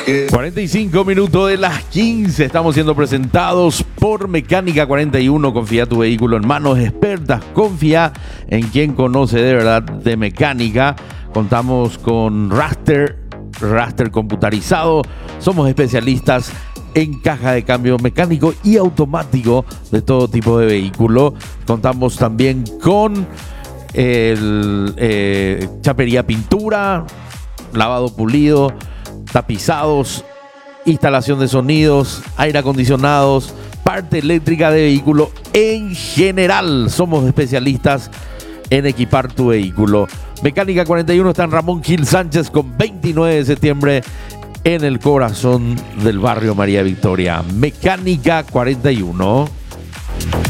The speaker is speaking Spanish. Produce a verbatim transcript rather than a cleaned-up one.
cuarenta y cinco minutos de las quince. Estamos siendo presentados por Mecánica cuarenta y uno. Confía tu vehículo en manos expertas. Confía en quien conoce de verdad de mecánica. Contamos con Raster, Raster computarizado. Somos especialistas en caja de cambio mecánico y automático de todo tipo de vehículo. Contamos también con el, eh, chapería, pintura, lavado, pulido, tapizados, instalación de sonidos, aire acondicionados, parte eléctrica de vehículo. En general, somos especialistas en equipar tu vehículo. Mecánica cuarenta y uno está en Ramón Gil Sánchez con veintinueve de septiembre, en el corazón del barrio María Victoria. Mecánica cuarenta y uno.